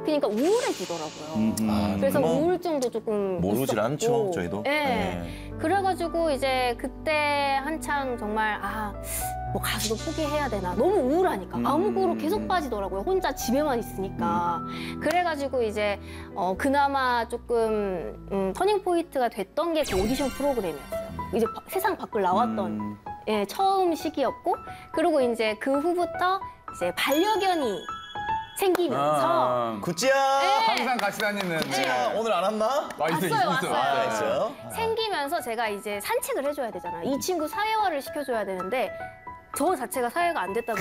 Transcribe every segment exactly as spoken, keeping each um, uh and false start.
그러니까 우울해지더라고요. 음, 음. 그래서 뭐 우울증도 조금 모르질 있었고. 않죠, 저희도. 네. 네. 그래가지고 이제 그때 한창 정말 아, 뭐 가수도 포기해야 되나 너무 우울하니까 음. 암흑으로 계속 빠지더라고요. 혼자 집에만 있으니까. 그래가지고 이제 어, 그나마 조금 음, 터닝 포인트가 됐던 게 그 오디션 프로그램이었어요. 이제 바- 세상 밖을 나왔던 음. 예, 처음 시기였고, 그리고 이제 그 후부터 이제 반려견이 생기면서 아, 구찌야! 항상 같이 다니는. 구찌야, 오늘 안 왔나? 와, 있어, 왔어요, 있어. 왔어요. 아, 있어요? 생기면서 제가 이제 산책을 해줘야 되잖아요. 이 친구 사회화를 시켜줘야 되는데 저 자체가 사회가 안 됐다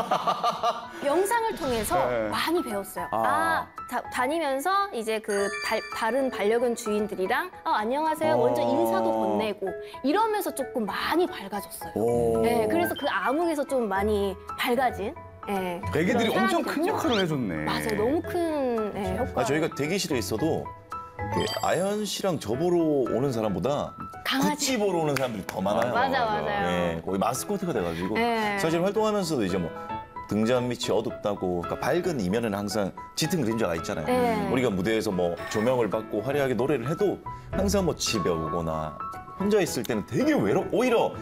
보니까 영상을 통해서 네. 많이 배웠어요. 아. 아, 다, 다니면서 이제 그 달- 다른 반려견 주인들이랑 어, 안녕하세요. 먼저 어. 인사도 건네고 이러면서 조금 많이 밝아졌어요. 오. 네, 그래서 그 암흑에서 좀 많이 밝아진. 네, 애기들이 그런 엄청 사람이 큰 됐죠. 역할을 해줬네. 맞아요. 너무 큰 네, 효과. 아, 저희가 대기실에 있어도 그 아연 씨랑 저 보러 오는 사람보다 강아지. 구찌 보러 오는 사람들이 더 많아요. 맞아, 맞아요. 네, 거의 마스코트가 돼가지고 네. 사실 활동하면서도 이제 뭐 등잔 밑이 어둡다고, 그러니까 밝은 이면에는 항상 짙은 그림자가 있잖아요. 네. 우리가 무대에서 뭐 조명을 받고 화려하게 노래를 해도 항상 뭐 집에 오거나 혼자 있을 때는 되게 외로, 오히려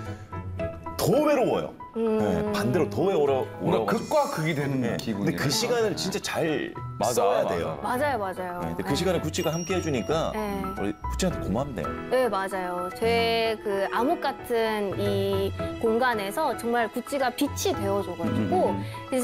더 외로워요. 음. 네, 반대로 더 외로워. 뭔가 극과 극이 되는 네. 기분이. 근데 그 시간을 진짜 잘 맞아, 써야 맞아. 돼요. 맞아요, 맞아요. 네, 근데 그 시간에 구찌가 함께 해주니까 네. 우리 구찌한테 고맙네요. 네, 맞아요. 제 그 암흑 같은 이 공간에서 정말 구찌가 빛이 되어줘가지고 음. 그래서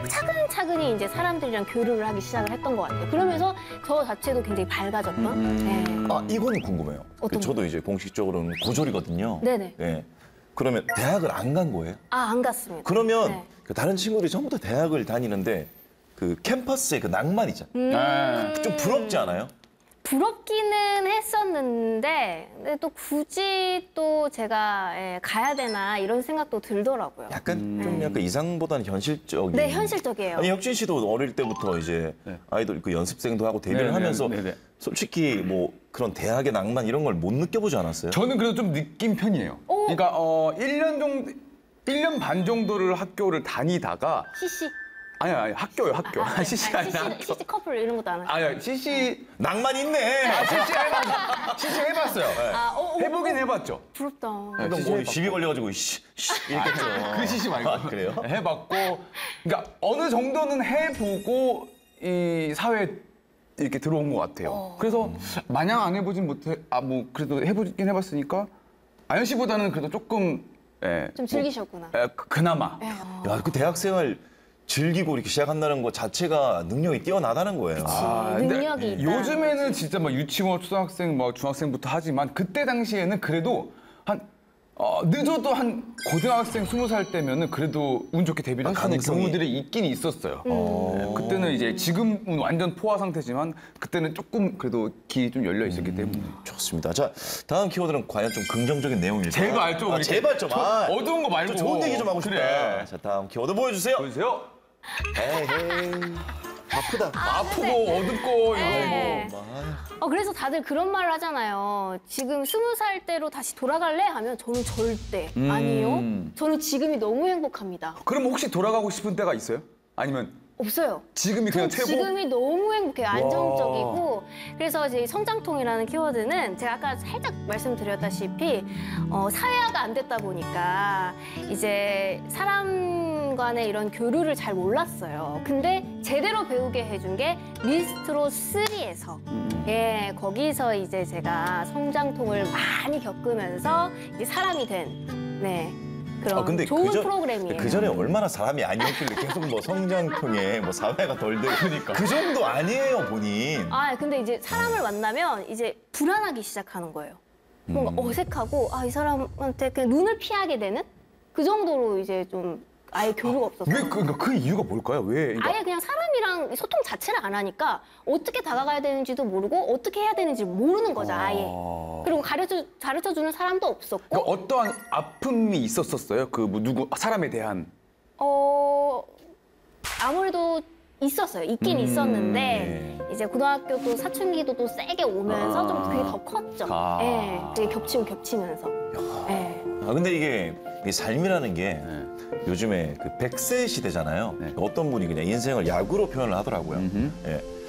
차근차근히 이제 사람들이랑 교류를 하기 시작을 했던 것 같아요. 그러면서 저 자체도 굉장히 밝아졌던. 음. 아, 이건 궁금해요. 어떤 그 저도 이제 공식적으로는 고졸이거든요. 네. 네네. 네. 그러면 대학을 안 간 거예요? 아, 안 갔습니다. 그러면 네. 그 다른 친구들이 전부 다 대학을 다니는데 그 캠퍼스의 그 낭만 있잖아요. 음. 네. 좀 부럽지 않아요? 부럽기는 했었는데 근데 또 굳이 또 제가 예, 가야 되나 이런 생각도 들더라고요. 약간 음. 좀 약간 이상보다는 현실적인. 네, 현실적이에요. 아니 혁진 씨도 어릴 때부터 이제 네. 아이돌 그 연습생도 하고 데뷔를 네, 네, 하면서 네, 네. 솔직히 뭐 그런 대학의 낭만 이런 걸 못 느껴보지 않았어요? 저는 그래도 좀 느낀 편이에요. 오. 그러니까 어, 일 년 정도, 일 년 반 정도를 학교를 다니다가 씨씨. 아니 아니 학교요 학교. 아, 네. 씨씨가 아니라 씨씨, 학교. 씨씨 커플 이런 것도 안 해요. 아니 씨씨 낭만 있네. 씨씨 해봤 씨씨 해봤어요. 아, 어, 어, 해보긴 해봤죠. 부럽다. 그러니까 씨씨 뭐 해봤고. 시비 걸려가지고 씨, 씨 이랬겠죠. 그 씨씨 말고. 아, 그래요? 해봤고, 그러니까 어느 정도는 해보고 이 사회에 이렇게 들어온 것 같아요. 어. 그래서 마냥 안 해보진 못해, 아 뭐 그래도 해보긴 해봤으니까 아연 씨보다는 그래도 조금 예, 좀 즐기셨구나. 뭐, 예, 그- 그나마. 예. 야, 그 대학생활 즐기고 이렇게 시작한다는 거 자체가 능력이 뛰어나다는 거예요. 아, 근데 능력이 있다는 요즘에는 진짜 막 유치원, 초등학생, 뭐 중학생부터 하지만 그때 당시에는 그래도 한 어, 늦어도 한 고등학생 스무 살 때면은 그래도 운 좋게 데뷔를 아, 할 수 있는 가능성이? 경우들이 있긴 있었어요. 어. 네, 그때는 이제 지금은 완전 포화 상태지만 그때는 조금 그래도 길이 좀 열려 있었기 음. 때문에. 좋습니다. 자, 다음 키워드는 과연 좀 긍정적인 내용일까요? 제발 좀 아, 이렇게 제발 좀. 아, 어두운 거 말고. 좀 좋은 얘기 좀 하고 싶다. 그래. 자, 다음 키워드 보여주세요. 보여주세요. 에헤이, 아프다. 아프고 어둡고 네. 이거 뭐. 어, 그래서 다들 그런 말을 하잖아요. 지금 스무 살 때로 다시 돌아갈래? 하면 저는 절대 음. 아니요. 저는 지금이 너무 행복합니다. 그럼 혹시 돌아가고 싶은 때가 있어요? 아니면 없어요. 지금이 그냥 전 최고? 지금이 너무 행복해요. 안정적이고. 그래서 이제 성장통이라는 키워드는 제가 아까 살짝 말씀드렸다시피 어, 사회화가 안 됐다 보니까 이제 사람 간의 이런 교류를 잘 몰랐어요. 근데 제대로 배우게 해준 게 미스트롯 쓰리에서 예, 거기서 이제 제가 성장통을 많이 겪으면서 이제 사람이 된 네. 그런 아, 근데 좋은 그 전- 프로그램이에요. 그 전에 얼마나 사람이 아니었길래 계속 뭐 성장통에 뭐 사회가 덜 되고 그러니까. 그 정도 아니에요, 본인. 아, 근데 이제 사람을 만나면 이제 불안하기 시작하는 거예요. 뭔가 음. 어색하고, 아, 이 사람한테 그냥 눈을 피하게 되는? 그 정도로 이제 좀 아예 교류가 없었어요. 왜 그, 그러니까 그 이유가 뭘까요? 왜? 그러니까 아예 그냥 사람이랑 소통 자체를 안 하니까 어떻게 다가가야 되는지도 모르고 어떻게 해야 되는지 모르는 거죠, 아예. 아. 그리고 가르쳐, 가르쳐주는 사람도 없었고, 그러니까 어떠한 아픔이 있었었어요? 그 뭐 누구 사람에 대한. 어, 아무래도 있었어요. 있긴 음, 있었는데, 이제 고등학교 또 사춘기도 또 세게 오면서 아. 좀 그게 더 컸죠. 아. 예, 되게 겹치고 겹치면서. 예. 아, 근데 이게 이 삶이라는 게 네. 요즘에 그 백 세 시대잖아요. 네. 어떤 분이 그냥 인생을 야구로 표현을 하더라고요. 음흠. 예.